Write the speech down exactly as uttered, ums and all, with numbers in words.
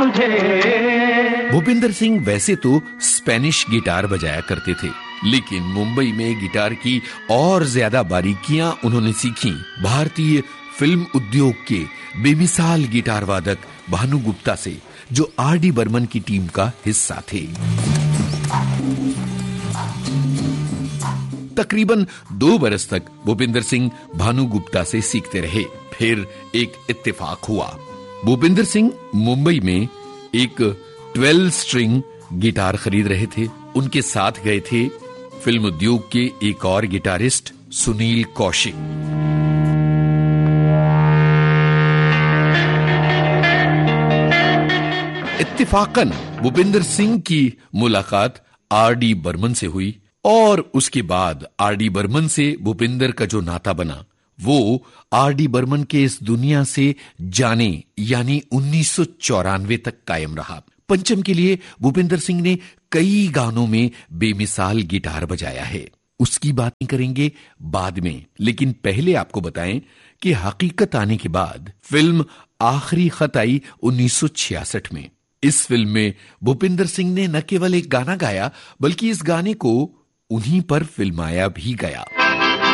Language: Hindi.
भूपिंदर सिंह वैसे तो स्पेनिश गिटार बजाया करते थे, लेकिन मुंबई में गिटार की और ज्यादा बारीकियां उन्होंने सीखी भारतीय फिल्म उद्योग के बेमिसाल गिटार वादक भानु गुप्ता से, जो आर डी बर्मन की टीम का हिस्सा थे। तकरीबन दो बरस तक भूपिंदर सिंह भानु गुप्ता से सीखते रहे। फिर एक इत्तेफाक हुआ। भूपिंदर सिंह मुंबई में एक ट्वेल्व स्ट्रिंग गिटार खरीद रहे थे। उनके साथ गए थे फिल्म उद्योग के एक और गिटारिस्ट सुनील कौशिक। इत्तेफाकन भूपिंदर सिंह की मुलाकात आर डी बर्मन से हुई और उसके बाद आर डी बर्मन से भूपिंदर का जो नाता बना वो आर डी बर्मन के इस दुनिया से जाने यानी उन्नीस सौ चौरानवे तक कायम रहा। पंचम के लिए भूपिंदर सिंह ने कई गानों में बेमिसाल गिटार बजाया है। उसकी बातें करेंगे बाद में, लेकिन पहले आपको बताएं कि हकीकत आने के बाद फिल्म आखिरी खत आई उन्नीस सौ छियासठ में। इस फिल्म में भूपिंदर सिंह ने न केवल एक गाना गाया बल्कि इस गाने को उन्हीं पर फिल्माया भी गया।